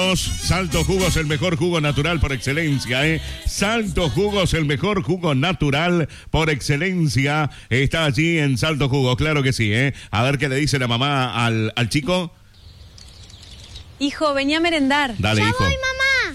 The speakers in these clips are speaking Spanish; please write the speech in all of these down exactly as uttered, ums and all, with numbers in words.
Jugos, Salto Jugos, el mejor jugo natural por excelencia, ¿eh? Salto Jugos, el mejor jugo natural por excelencia, está allí en Salto Jugos, claro que sí, ¿eh? A ver qué le dice la mamá al, al chico. Hijo, vení a merendar. Dale, ¡Ya hijo. voy, mamá!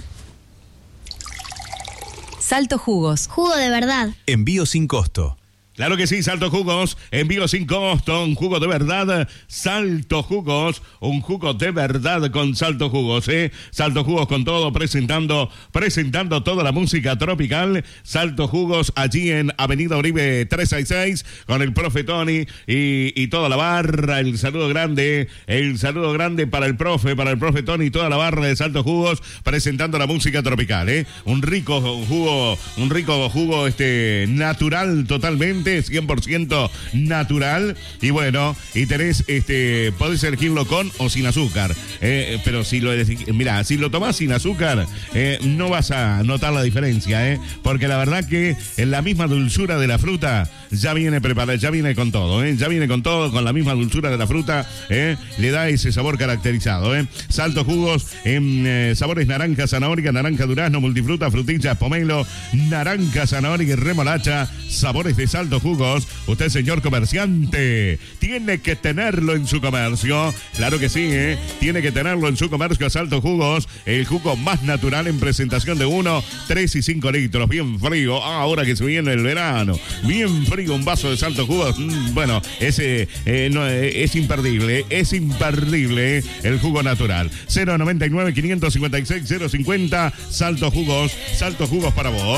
Salto Jugos. Jugo de verdad. Envío sin costo. Claro que sí, Salto Jugos, envío sin costo, un jugo de verdad, Salto Jugos, un jugo de verdad con Salto Jugos, ¿eh? Salto Jugos con todo, presentando, presentando toda la música tropical, Salto Jugos allí en Avenida Uribe trescientos sesenta y seis, con el profe Tony y, y toda la barra, el saludo grande, el saludo grande para el profe, para el profe Tony y toda la barra de Salto Jugos, presentando la música tropical, ¿eh? Un rico jugo, un rico jugo este natural totalmente, cien por ciento natural, y bueno, y tenés, este, podés elegirlo con o sin azúcar, eh, pero si lo, mirá, si lo tomás sin azúcar, eh, no vas a notar la diferencia, eh, porque la verdad que en la misma dulzura de la fruta ya viene preparada, ya viene con todo, eh, ya viene con todo, con la misma dulzura de la fruta, eh, le da ese sabor caracterizado, eh. Salto Jugos en eh, sabores naranja, zanahoria, naranja, durazno, multifruta, frutillas, pomelo, naranja, zanahoria y remolacha, sabores de Salto Jugos. Usted, señor comerciante, tiene que tenerlo en su comercio. Claro que sí, ¿eh? Tiene que tenerlo en su comercio. Salto Jugos, el jugo más natural en presentación de uno, tres y cinco litros. Bien frío, ah, ahora que se viene el verano. Bien frío, un vaso de Salto Jugos. Mm, bueno, ese eh, no, eh, es imperdible, es imperdible, eh, el jugo natural. cero noventa y nueve, quinientos cincuenta y seis, cero cincuenta, Salto Jugos, Salto Jugos para vos.